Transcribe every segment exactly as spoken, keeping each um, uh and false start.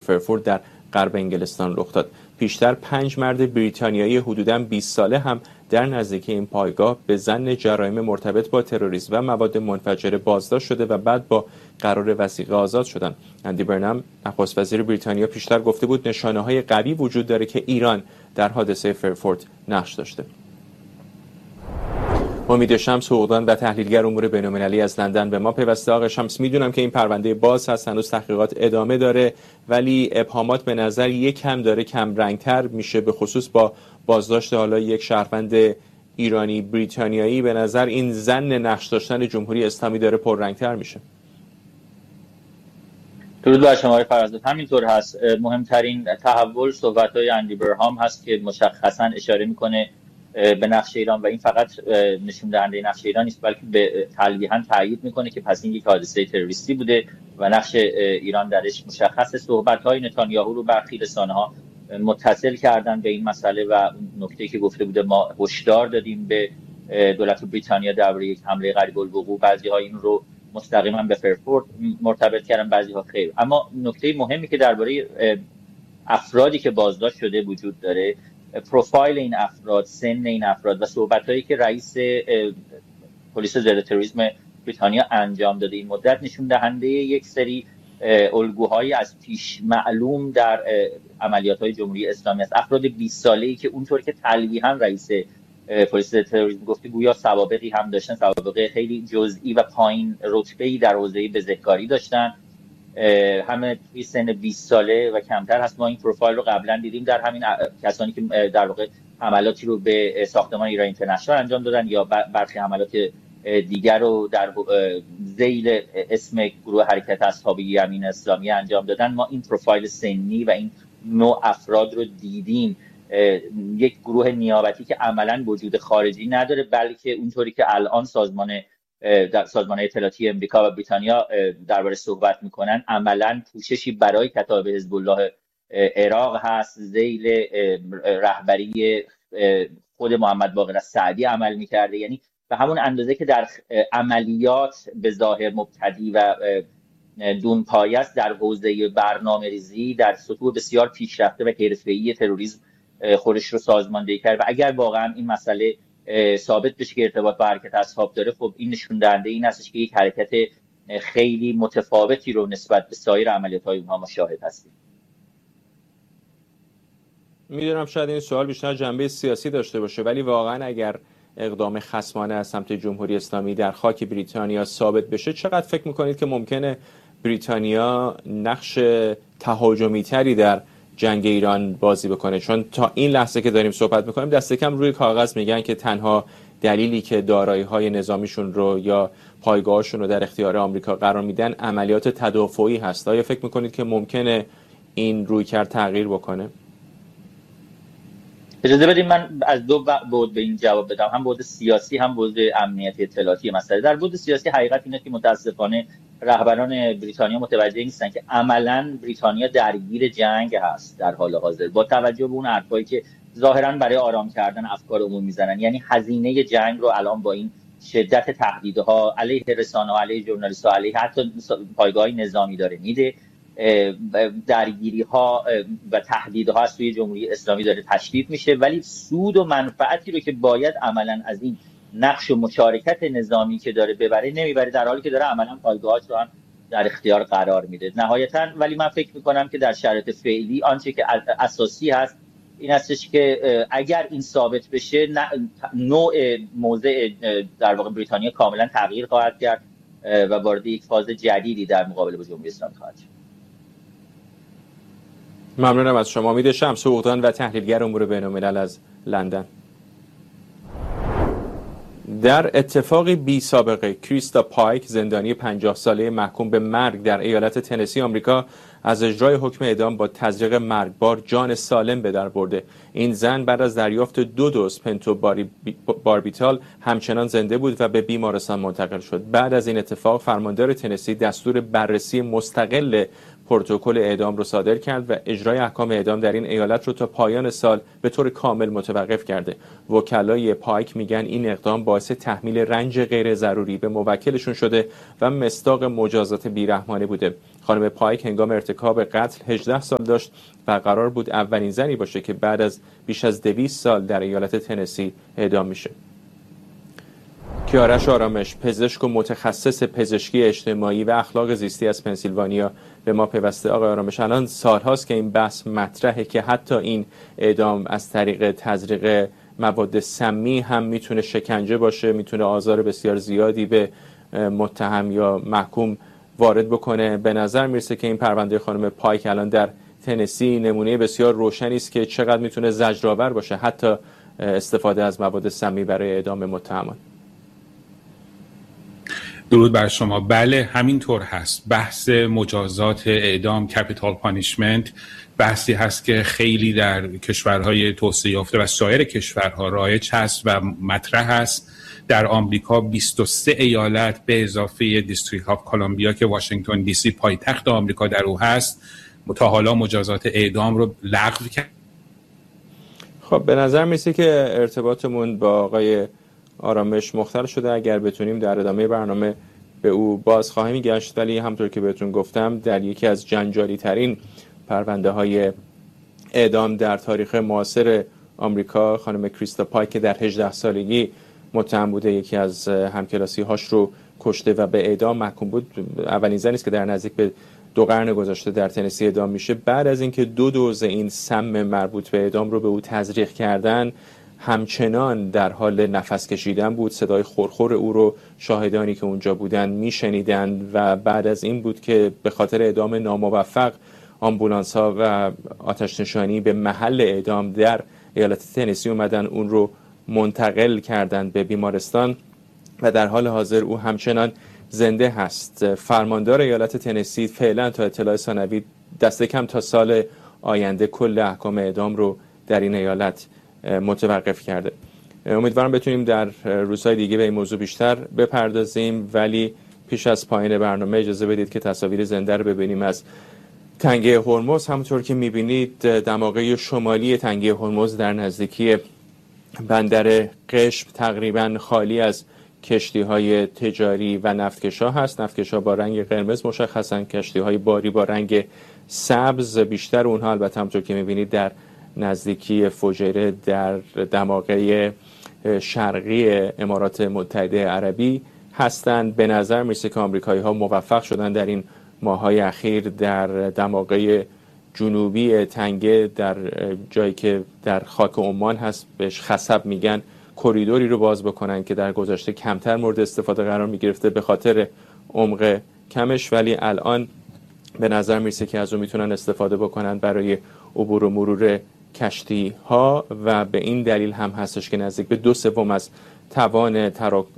فرفورد در غرب انگلستان رخ داد. پیشتر پنج مرد بریتانیایی حدوداً بیست ساله هم در نزدیکی این پایگاه به ظن جرایم مرتبط با تروریسم و مواد منفجره بازداشت شده و بعد با قرار وثیقه آزاد شدند. اندی برنام، نخست وزیر بریتانیا، پیشتر گفته بود نشانه‌های قوی وجود داره که ایران در حادثه فرفورد نقش داشته. امید شمس، حقوقدان و تحلیلگر امور بین‌المللی از لندن به ما پیوسته. آقای شمس، میدونم که این پرونده باز هست، هنوز تحقیقات ادامه داره، ولی ابهامات به نظر یک کم داره کم رنگتر میشه، به خصوص با بازداشت حالا یک شهروند ایرانی بریتانیایی. به نظر این ظن نقش داشتن جمهوری اسلامی داره پررنگتر میشه. درود بر شما آقای فرزاد. همینطور هست. مهمترین تحول صحبت‌های اندی برهام هست که مشخصاً اشاره میکنه به نقش ایران و این فقط نشون دهنده نقش ایران نیست، بلکه به تلویحاً تایید میکنه که پس این یک حادثه تروریستی بوده و نقش ایران درش مشخصه. صحبت‌های نتانیاهو رو برخی رسانه‌ها متصل کردن به این مسئله و نکته‌ای که گفته بوده ما هشدار دادیم به دولت بریتانیا درباره یک حمله قریب الوقوع، بعضی‌ها این رو مستقیما به فرفورد مرتبط کردن، بعضی‌ها خیر. اما نکته مهمی که درباره افرادی که بازداشت شده وجود داره، پروفایل این افراد، سن این افراد و صحبت‌هایی که رئیس پلیس ضد تروریسم بریتانیا انجام داده این مدت نشون دهنده یک سری الگوهای از پیش معلوم در عملیات‌های جمهوری اسلامی است. افراد بیست ساله‌ای که اونطور که تلویحاً رئیس پلیس ضد تروریسم گفته گویا سوابقی هم داشتن، سوابق خیلی جزئی و پایین رتبه‌ای در حوزه بزهکاری داشتن، همه توی سن بیست ساله و کمتر هست. ما این پروفایل رو قبلا دیدیم در همین کسانی که در واقع حملاتی رو به ساختمان ایران اینترنشنال انجام دادن یا برخی حملات دیگر رو در ذیل اسم گروه حرکت اصحاب یمین اسلامی انجام دادن. ما این پروفایل سنی و این نوع افراد رو دیدیم. یک گروه نیابتی که عملاً وجود خارجی نداره، بلکه اونطوری که الان سازمان در سازمان اطلاعاتی امریکا و بریتانیا درباره صحبت میکنن عملاً پوششی برای کتایب حزب الله عراق هست، ذیل رهبری خود محمد باقر سعدی عمل میکرده. یعنی به همون اندازه که در عملیات به ظاهر مبتدی و دون پایه است، در حوزه برنامه‌ریزی در سطوح بسیار پیشرفته و حرفه‌ای تروریسم خودش رو سازماندهی کرد و اگر واقعا این مسئله ثابت بشه که ارتباط با حرکت اصحاب داره، خب این نشون دهنده این هستش که یک حرکت خیلی متفاوتی رو نسبت به سایر عملیات‌های اونها ما شاهد هستیم. میدونم شاید این سوال بیشتر جنبه سیاسی داشته باشه، ولی واقعا اگر اقدام خصمانه از سمت جمهوری اسلامی در خاک بریتانیا ثابت بشه، چقدر فکر میکنید که ممکنه بریتانیا نقش تهاجمی تری در جنگ ایران بازی بکنه؟ چون تا این لحظه که داریم صحبت میکنیم دست کم روی کاغذ میگن که تنها دلیلی که دارایی‌های نظامیشون رو یا پایگاهاشون رو در اختیار آمریکا قرار میدن عملیات تدافعی هست. آیا فکر میکنید که ممکنه این رویکرد تغییر بکنه؟ اجازه بدید من از دو بعد به این جواب بدم، هم بعد سیاسی هم بعد امنیتی اطلاعاتی مسئله. در بعد سیاسی حقیقت اینه که متاسفانه رهبران بریتانیا متوجه نیستن که عملاً بریتانیا درگیر جنگ هست در حال حاضر، با توجه به اون حرفایی که ظاهراً برای آرام کردن افکار عمومی میزنن. یعنی هزینه جنگ رو الان با این شدت تهدیدها علیه رسانه‌ها، علیه ژورنالیست‌ها، علیه حتی پایگاه‌های نظامی داره میده. درگیری ها و تهدیدها از سوی جمهوری اسلامی داره تشدید میشه، ولی سود و منفعتی رو که باید عملاً از این نقش و مشارکت نظامی که داره ببره نمیبره، در حالی که داره عملاً پایگاهاش رو هم در اختیار قرار میده نهایتاً. ولی من فکر میکنم که در شرایط فعلی آنچه که اساسی هست این هستش که اگر این ثابت بشه نوع موضع در واقع بریتانیا کاملاً تغییر خواهد کرد و وارد یک فاز جدیدی در مقابله با جمهوری اسلامی خواهد شد. ممنونم از شما. امید شمس، حقوقدان و تحلیلگر امور بین‌الملل از لندن. در اتفاقی بی سابقه، کریستا پایک، زندانی پنجاه ساله محکوم به مرگ در ایالت تنسی آمریکا، از اجرای حکم اعدام با تزریق مرگبار جان سالم به در برده. این زن بعد از دریافت دو دوز پنتو باربیتال همچنان زنده بود و به بیمارستان منتقل شد. بعد از این اتفاق فرماندار تنسی دستور بررسی مستقل پروتکل اعدام رو صادر کرد و اجرای احکام اعدام در این ایالت رو تا پایان سال به طور کامل متوقف کرده. وکلای پایک میگن این اقدام باعث تحمیل رنج غیر ضروری به موکلشون شده و مصداق مجازات بیرحمانه بوده. خانم پایک هنگام ارتکاب قتل هجده سال داشت و قرار بود اولین زنی باشه که بعد از بیش از دویست سال در ایالت تنسی اعدام میشه. کیارش آرامش، پزشک و متخصص پزشکی اجتماعی و اخلاق زیستی از پنسیلوانیا، به ما پیوسته. آقای آرامش، الان سالهاست که این بحث مطرحه که حتی این اعدام از طریق تزریق مواد سمی هم میتونه شکنجه باشه، میتونه آزار بسیار زیادی به متهم یا محکوم وارد بکنه. به نظر میرسه که این پرونده خانم پایک الان در تنسی نمونه بسیار روشنی است که چقدر میتونه زجرآور باشه حتی استفاده از مواد سمی برای اعدام متهمان. درود بر شما. بله همینطور هست. بحث مجازات اعدام، کپیتال پانیشمنت، بحثی هست که خیلی در کشورهای توسعه یافته و سایر کشورها رایج هست و مطرح هست. در آمریکا بیست و سه ایالت به اضافه دیستریکت آف کلمبیا که واشنگتن دی سی پایتخت آمریکا در او هست تا حالا مجازات اعدام رو لغو کرد. خب به نظر میسه که ارتباطمون با آقای آرامش مختل شده. اگر بتونیم در ادامه برنامه به او باز خواهیم گشت، ولی همطور که بهتون گفتم در یکی از جنجالی ترین پرونده های اعدام در تاریخ معاصر آمریکا، خانم کریستا پایک که در هجده سالگی متهم بوده یکی از همکلاسی هاش رو کشته و به اعدام محکوم بود. اولین زنی است که در نزدیک به دو قرن گذشته در تنسی اعدام میشه. بعد از اینکه دو دوز این سم مربوط به اعدام رو به او تزریق کردن، همچنان در حال نفس کشیدن بود. صدای خورخور او رو شاهدانی که اونجا بودن میشنیدند و بعد از این بود که به خاطر اعدام ناموفق آمبولانس ها و آتش نشانی به محل اعدام در ایالت تنسی اومدن، اون رو منتقل کردند به بیمارستان و در حال حاضر او همچنان زنده هست. فرماندار ایالت تنسی فعلا تا اطلاع ثانوی دست کم تا سال آینده کل احکام اعدام رو در این ایالت متوقف کرده. امیدوارم بتونیم در روزهای دیگه به این موضوع بیشتر بپردازیم، ولی پیش از پایان برنامه اجازه بدید که تصاویر زنده رو ببینیم از تنگه هرمز. همونطور که میبینید دماغه شمالی تنگه هرمز در نزدیکی بندر قشم تقریبا خالی از کشتی‌های تجاری و نفتکشا هست. نفتکشا با رنگ قرمز مشخصن، کشتی‌های باری با رنگ سبز. بیشتر اونها البته همونطور که میبینید در نزدیکی فجیره در دماغه شرقی امارات متحده عربی هستند. به نظر میرسه که آمریکایی‌ها موفق شدن در این ماه‌های اخیر در دماغه جنوبی تنگه، در جایی که در خاک عمان هست بهش خصب میگن، کریدوری رو باز بکنن که در گذشته کمتر مورد استفاده قرار میگرفته به خاطر عمق کمش، ولی الان به نظر میرسه که از اون میتونن استفاده بکنن برای عبور و مرور کشتی ها و به این دلیل هم هستش که نزدیک به دو سوم از توان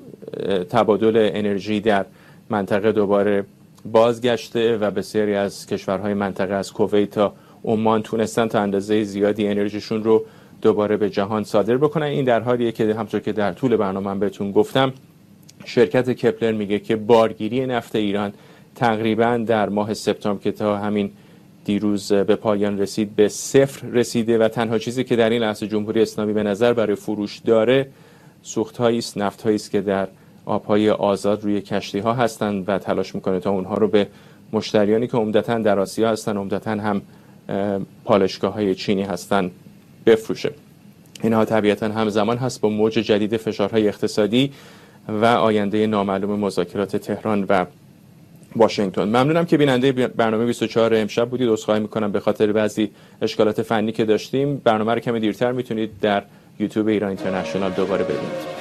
تبادل انرژی در منطقه دوباره بازگشته و بسیاری از کشورهای منطقه از کویت تا عمان تونستن تا اندازه زیادی انرژیشون رو دوباره به جهان صادر بکنن. این در حالیه که همونطور که در طول برنامه بهتون گفتم، شرکت کپلر میگه که بارگیری نفت ایران تقریبا در ماه سپتامبر که تا همین دیروز به پایان رسید به صفر رسیده و تنها چیزی که در این لحظه جمهوری اسلامی به نظر برای فروش داره سوخت‌هایی است، نفت‌هایی است که در آب‌های آزاد روی کشتی‌ها هستند و تلاش میکنه تا اونها رو به مشتریانی که عمدتاً در آسیا هستن، عمدتاً هم پالایشگاه‌های چینی هستن، بفروشه. اینها طبیعتاً همزمان هست با موج جدید فشارهای اقتصادی و آینده نامعلوم مذاکرات تهران و واشنگتن. ممنونم که بیننده برنامه بیست و چهار امشب بودید. عذرخواهی میکنم به خاطر بعضی اشکالات فنی که داشتیم. برنامه رو کمی دیرتر میتونید در یوتیوب ایران اینترنشنال دوباره ببینید.